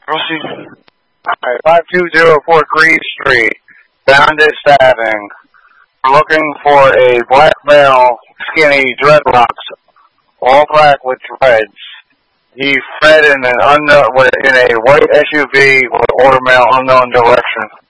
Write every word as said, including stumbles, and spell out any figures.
Proceed. Alright, five two zero four Green Street, Bounded Stabbing. We're looking for a black male, skinny, dreadlocks, all black with dreads. He fled in an unknown, in a white S U V with order mail unknown direction.